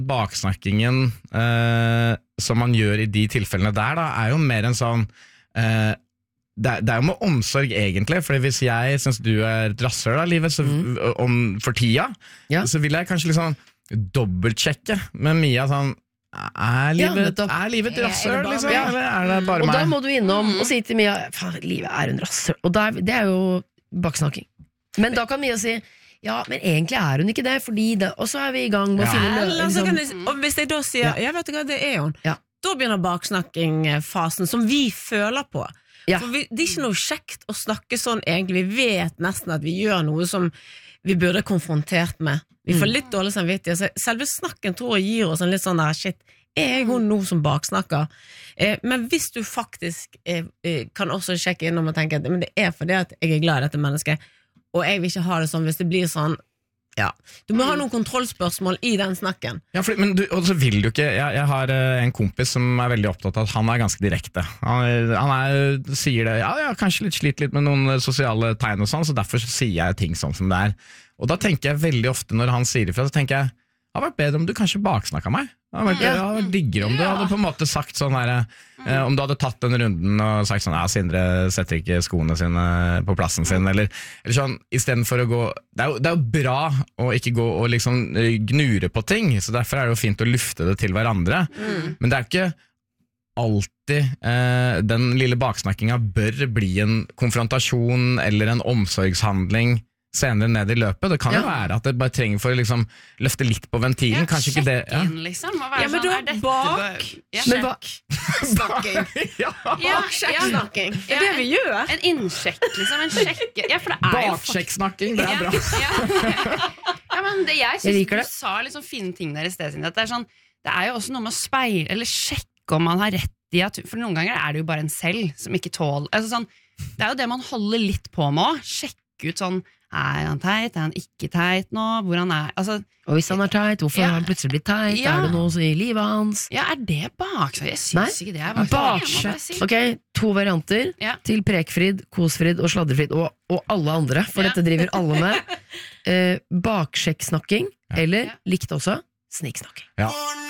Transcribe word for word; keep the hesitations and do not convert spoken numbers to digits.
Baksnakkingen eh, som man gjør i de tilfellene der da, er jo mer en sånn eh, det, er, det er jo med omsorg egentlig, for hvis jeg synes du er et rasshøl av livet så, mm. om, for tida, ja. Så vil jeg kanskje liksom dobbeltsjekke med Mia sånn Er livet, ja, er livet et rasshøl, liksom? Ja. Eller er det bare og meg? Og da må du innom og si til Mia faen, livet er en rasshøl. Og der, det er jo baksnakking. Men da kan Mia si ja, men egentlig er hun ikke det, fordi det, og så er vi i gang med ja. Å finne lø, liksom. jeg, Og hvis jeg da sier ja, ja vet du hva, det er hun, ja. Da begynner baksnakkingfasen som vi føler på. Ja. For vi, det er ikke noe kjekt å snakke sånn egentlig. Vi vet nesten at vi gjør noe som vi burde konfrontert med. Vi får litt dårlig samvittighet. Selve snakken tror jeg gir oss en litt sånn der, shit, er hun nå som baksnakker? Eh, men hvis du faktisk eh, kan også sjekke innom og tenke at men det er fordi at jeg er glad i dette mennesket, og jeg vil ikke ha det sånn hvis det blir sånn, ja. Du må ha noen kontrollspørsmål i den snakken. Ja, for, men du, og så vil du ikke, jeg, jeg har en kompis som er veldig opptatt av at han er ganske direkte. Han, han er, sier det, ja, jeg har kanskje litt slitt litt med noen sosiale tegn og sånn, så derfor så sier jeg ting sånn som det er. Og da tenker jeg veldig ofte når han sier ifra, så tenker jeg, det hadde vært bedre om du kanskje baksnakket meg. Det hadde vært, ja. Det hadde vært diggere om du hadde på en måte sagt sånn her, eh, om du hadde tatt den runden og sagt sånn, ja, Sindre setter ikke skoene sine på plassen sin, eller, eller sånn, i stedet for å gå, det er, jo, det er jo bra å ikke gå og liksom gnure på ting, så derfor er det jo fint å lufte det til hverandre, mm. men det er jo ikke alltid eh, den lille baksnakkinga bør bli en konfrontasjon eller en omsorgshandling senere ned i løpet. Det kan ja. Jo være at det bare trenger for å liksom løfte litt på ventilen. Ja, kanskje ikke det. Ja, liksom. Ja, men da sånn, bak ja, men bak snakking. ja. Baksjekksnakking. Det er det vi gjør. En innsjekk, liksom. En sjekk. Ja, for det er jo baksjekksnakking, det er bra. Ja, ja men det, jeg synes jeg du sa liksom fine ting der i stedet. At det er sånn, det er jo også noe med å speile, eller sjekke om man har rett i at, for noen ganger er det jo bare en selv som ikke tåler, altså sånn, det er jo det man holder litt på med også. Sjekke ut sånn, er han teit, er han ikke teit nå, hvor han er, altså, og hvis han er teit, hvorfor ja. Har han plutselig blitt teit, ja. Er det noe i livet hans? Ja, er det baksnakk? Jeg synes Nei? Ikke det er baksnakk. Si. Ok, to varianter ja. Til Prekfrid, Kosfrid og Sladrefrid og, og alle andre, for ja. Dette driver alle med. eh, Baksjekksnakking, ja. Eller, likt også, sniksnakking. Ja.